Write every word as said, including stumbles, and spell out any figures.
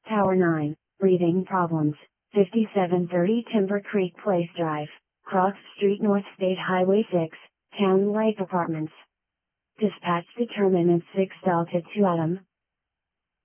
Tower nine, breathing problems, fifty-seven thirty Timber Creek Place Drive, Cross Street North State Highway six, Town Life Apartments. Dispatch determinant six Delta two Adam,